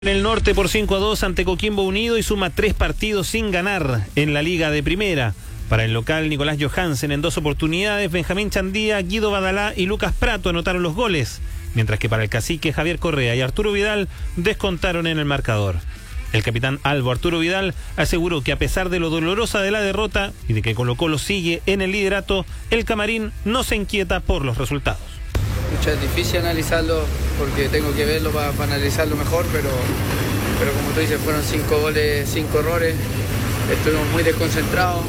En el norte por 5-2 ante Coquimbo Unido y suma 3 partidos sin ganar en la Liga de Primera. Para el local, Nicolás Johansen en 2 oportunidades, Benjamín Chandía, Guido Badalá y Lucas Prato anotaron los goles, mientras que para el cacique Javier Correa y Arturo Vidal descontaron en el marcador. El capitán Albo Arturo Vidal aseguró que a pesar de lo dolorosa de la derrota y de que Colo-Colo sigue en el liderato, el camarín no se inquieta por los resultados. Es difícil analizarlo porque tengo que verlo para analizarlo mejor, pero como tú dices, fueron 5 goles, 5 errores. Estuvimos muy desconcentrados.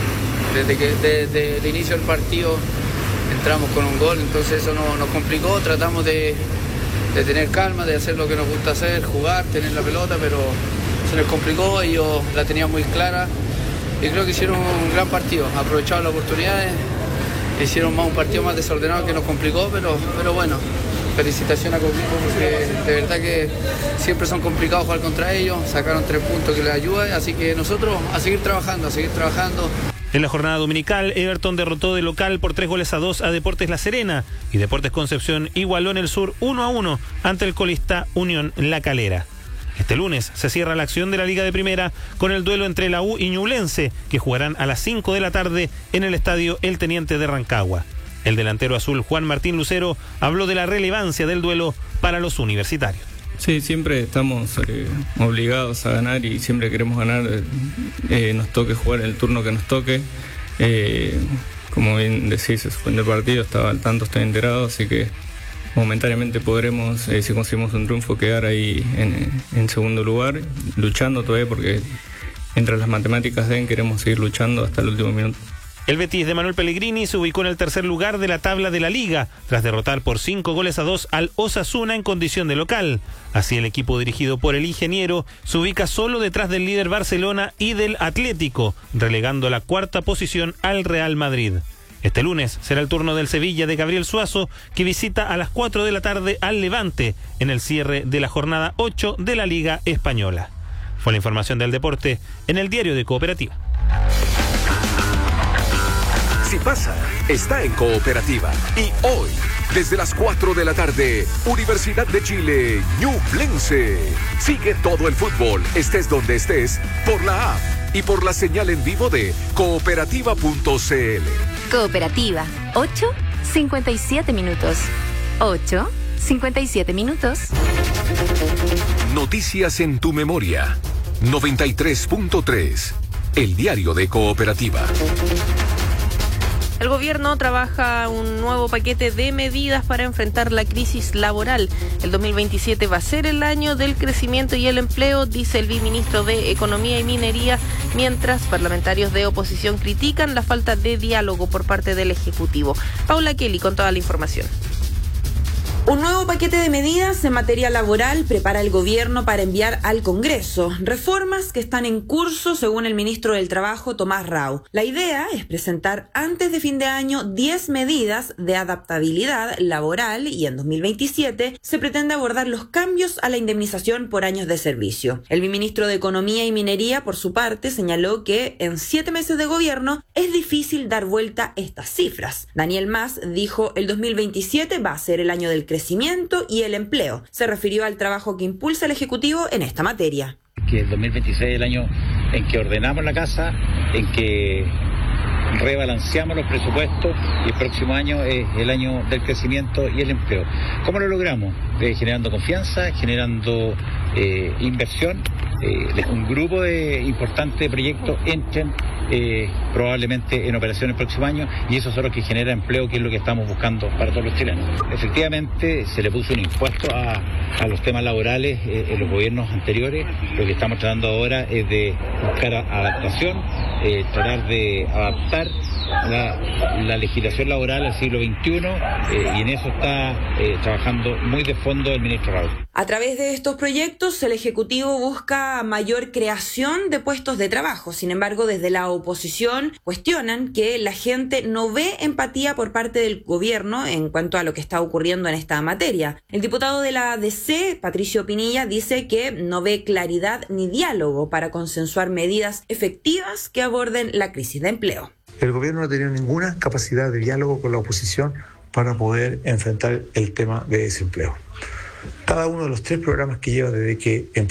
Desde el inicio del partido entramos con un gol, entonces eso nos complicó. Tratamos de tener calma, de hacer lo que nos gusta hacer, jugar, tener la pelota, pero se nos complicó. Ellos la tenían muy clara y creo que hicieron un gran partido, aprovecharon las oportunidades. Hicieron un partido más desordenado que nos complicó, pero bueno, felicitaciones a Coquimbo porque de verdad que siempre son complicados jugar contra ellos, sacaron 3 puntos que les ayudan, así que nosotros a seguir trabajando. En la jornada dominical, Everton derrotó de local por 3-2 a Deportes La Serena y Deportes Concepción igualó en el sur 1-1 ante el colista Unión La Calera. Este lunes se cierra la acción de la Liga de Primera con el duelo entre la U y Ñublense, que jugarán a las 5 de la tarde en el estadio El Teniente de Rancagua. El delantero azul Juan Martín Lucero habló de la relevancia del duelo para los universitarios. Sí, siempre estamos obligados a ganar y siempre queremos ganar, nos toque jugar el turno que nos toque. Como bien decís, se suspendió el partido, estaba al tanto, estoy enterado, así que momentáneamente podremos, si conseguimos un triunfo, quedar ahí en segundo lugar, luchando todavía porque mientras las matemáticas den, queremos seguir luchando hasta el último minuto. El Betis de Manuel Pellegrini se ubicó en el tercer lugar de la tabla de la Liga, tras derrotar por 5-2 al Osasuna en condición de local. Así el equipo dirigido por el ingeniero se ubica solo detrás del líder Barcelona y del Atlético, relegando la 4ª posición al Real Madrid. Este lunes será el turno del Sevilla de Gabriel Suazo, que visita a las 4 de la tarde al Levante en el cierre de la jornada 8 de la Liga Española. Fue la información del deporte en el Diario de Cooperativa. Si pasa, está en Cooperativa. Y hoy, desde las 4 de la tarde, Universidad de Chile, Ñublense. Sigue todo el fútbol, estés donde estés, por la app y por la señal en vivo de cooperativa.cl. Cooperativa, 8:57 minutos. 8:57 minutos. Noticias en tu memoria. 93.3. El diario de Cooperativa. El gobierno trabaja un nuevo paquete de medidas para enfrentar la crisis laboral. El 2027 va a ser el año del crecimiento y el empleo, dice el viceministro de Economía y Minería, mientras parlamentarios de oposición critican la falta de diálogo por parte del Ejecutivo. Paula Kelly con toda la información. Un nuevo paquete de medidas en materia laboral prepara el gobierno para enviar al Congreso. Reformas que están en curso, según el ministro del Trabajo, Tomás Rau. La idea es presentar antes de fin de año 10 medidas de adaptabilidad laboral y en 2027 se pretende abordar los cambios a la indemnización por años de servicio. El viceministro de Economía y Minería, por su parte, señaló que en 7 meses de gobierno es difícil dar vuelta estas cifras. Daniel Mas dijo: el 2027 va a ser el año del crecimiento y el empleo. Se refirió al trabajo que impulsa el Ejecutivo en esta materia. Que el 2026 es el año en que ordenamos la casa, en que rebalanceamos los presupuestos y el próximo año es el año del crecimiento y el empleo. ¿Cómo lo logramos? Generando confianza, generando inversión, un grupo de importantes proyectos entren probablemente en operación el próximo año y eso es lo que genera empleo, que es lo que estamos buscando para todos los chilenos. Efectivamente se le puso un impuesto a los temas laborales en los gobiernos anteriores. Lo que estamos tratando ahora es de buscar adaptación, tratar de adaptar la legislación laboral al siglo XXI y en eso está trabajando muy de fondo el ministro Raúl. A través de estos proyectos, el Ejecutivo busca mayor creación de puestos de trabajo. Sin embargo, desde la oposición cuestionan que la gente no ve empatía por parte del gobierno en cuanto a lo que está ocurriendo en esta materia. El diputado de la ADC, Patricio Pinilla, dice que no ve claridad ni diálogo para consensuar medidas efectivas que aborden la crisis de empleo. El gobierno no ha tenido ninguna capacidad de diálogo con la oposición para poder enfrentar el tema de desempleo. cada uno de los 3 programas que lleva desde que